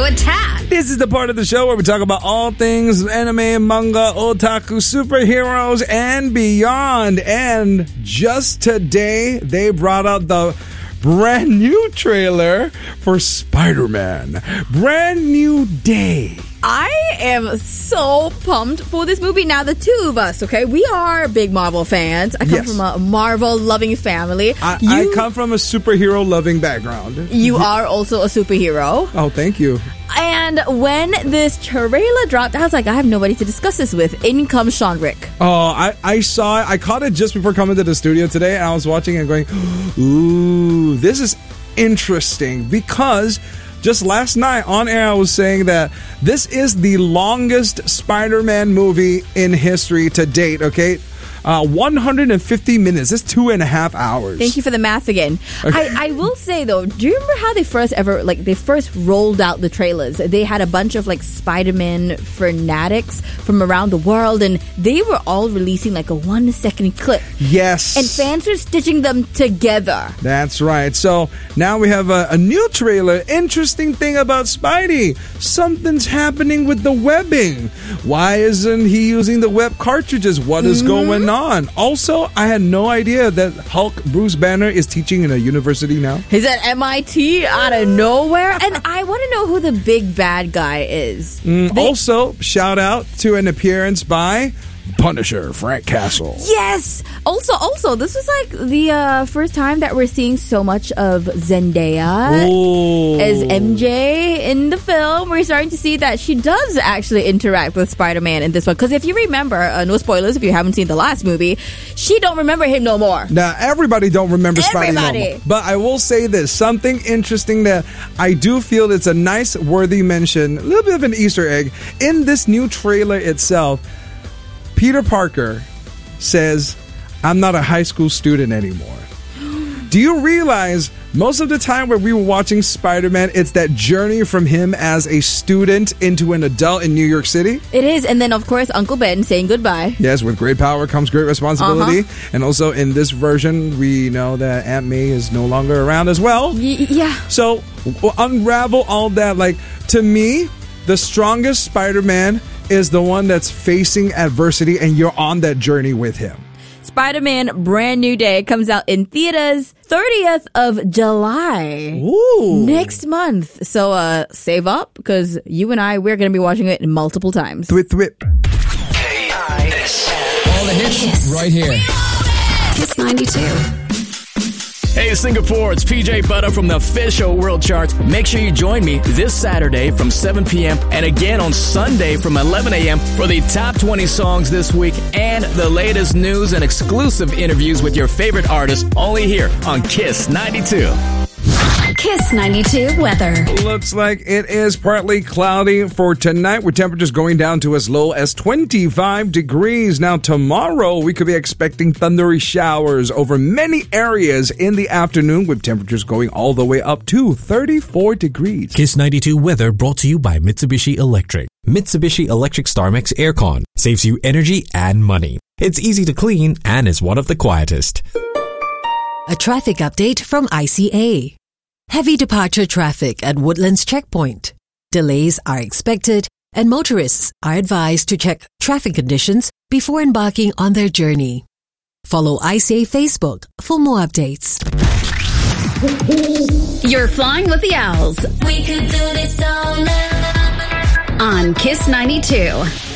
Attack. This is the part of the show where we talk about all things anime, manga, otaku, superheroes, and beyond. And just today, they brought out the brand new trailer for Spider-Man. Brand new day. I am so pumped for this movie. Now, the two of us, okay, we are big Marvel fans. I come from a Marvel-loving family. I come from a superhero-loving background. You are also a superhero. Oh, thank you. And when this trailer dropped, I was like, I have nobody to discuss this with. In comes Sean Rick. Oh, I saw it. I caught it just before coming to the studio today, and I was watching it and going, ooh, this is interesting. Because just last night on air, I was saying that this is the longest Spider-Man movie in history to date, okay? 150 minutes. That's 2.5 hours. Thank you for the math again. Okay. I will say though, do you remember how they first rolled out the trailers? They had a bunch of Spider-Man fanatics from around the world, and they were all releasing a 1-second clip. Yes. And fans were stitching them together. That's right. So now we have a new trailer. Interesting thing about Spidey. Something's happening with the webbing. Why isn't he using the web cartridges? What is going on? Also, I had no idea that Hulk Bruce Banner is teaching in a university now. He's at MIT out of nowhere. And I want to know who the big bad guy is. Also, shout out to an appearance by Punisher, Frank Castle. Yes! Also, this was the first time that we're seeing so much of Zendaya as MJ in the film. We're starting to see that she does actually interact with Spider-Man in this one. Because if you remember, no spoilers if you haven't seen the last movie, she don't remember him no more. Now, everybody don't remember Spidey no more. But I will say this, something interesting that I do feel it's a nice, worthy mention, a little bit of an Easter egg. In this new trailer itself, Peter Parker says, I'm not a high school student anymore. Do you realize most of the time when we were watching Spider-Man, it's that journey from him as a student into an adult in New York City? It is. And then, of course, Uncle Ben saying goodbye. Yes, with great power comes great responsibility. And also in this version, we know that Aunt May is no longer around as well. Yeah. So we'll unravel all that. To me, the strongest Spider-Man is the one that's facing adversity and you're on that journey with him. Spider-Man Brand New Day comes out in theaters 30th of July. Ooh. Next month. So save up because you and we're going to be watching it multiple times. Thwip. All the hits right here. Kiss 92. Hey Singapore, it's PJ Butter from the official World Charts. Make sure you join me this Saturday from 7 p.m. and again on Sunday from 11 a.m. for the top 20 songs this week and the latest news and exclusive interviews with your favorite artists only here on Kiss 92. Kiss 92 weather. Looks like it is partly cloudy for tonight with temperatures going down to as low as 25 degrees. Now tomorrow we could be expecting thundery showers over many areas in the afternoon with temperatures going all the way up to 34 degrees. Kiss 92 weather brought to you by Mitsubishi Electric. Mitsubishi Electric StarMax Aircon saves you energy and money. It's easy to clean and is one of the quietest. A traffic update from ICA. Heavy departure traffic at Woodlands Checkpoint. Delays are expected and motorists are advised to check traffic conditions before embarking on their journey. Follow ICA Facebook for more updates. You're flying with the Owls. We could do this all night. On Kiss 92.